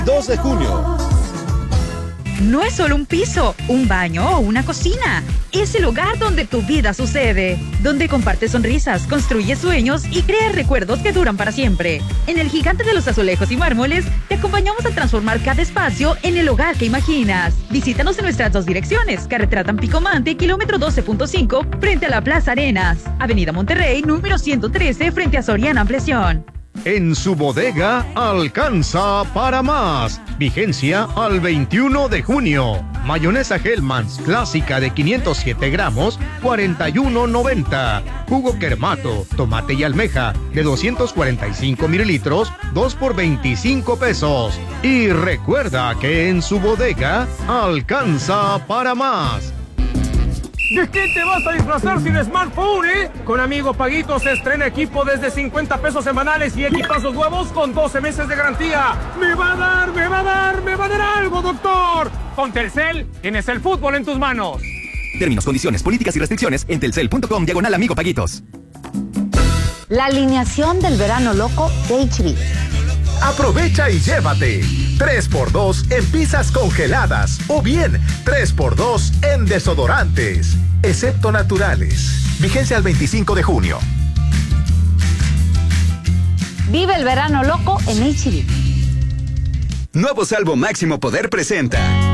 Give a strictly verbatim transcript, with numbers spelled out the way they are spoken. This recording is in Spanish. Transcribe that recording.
dos de junio. No es solo un piso, un baño o una cocina. Es el hogar donde tu vida sucede, donde compartes sonrisas, construyes sueños y creas recuerdos que duran para siempre. En el Gigante de los Azulejos y Mármoles, te acompañamos a transformar cada espacio en el hogar que imaginas. Visítanos en nuestras dos direcciones, carretera Tampico-Mante, kilómetro doce punto cinco, frente a la Plaza Arenas. Avenida Monterrey, número ciento trece, frente a Soriana Ampliación. En su bodega alcanza para más. Vigencia al veintiuno de junio. Mayonesa Hellmann's clásica de quinientos siete gramos, cuarenta y uno noventa. Jugo Kermato, tomate y almeja de doscientos cuarenta y cinco mililitros, dos por veinticinco pesos. Y recuerda que en su bodega alcanza para más. ¿De qué te vas a disfrazar sin smartphone, eh? Con Amigo Paguitos se estrena equipo desde cincuenta pesos semanales y equipazos nuevos con doce meses de garantía. ¡Me va a dar, me va a dar, me va a dar algo, doctor! Con Telcel tienes el fútbol en tus manos. Términos, condiciones, políticas y restricciones en telcel punto com diagonal Amigo Paguitos. La alineación del verano loco de H B. Aprovecha y llévate tres por dos en pizzas congeladas o bien tres por dos en desodorantes, excepto naturales. Vigencia al veinticinco de junio. Vive el verano loco en H B. Nuevo Salvo Máximo Poder presenta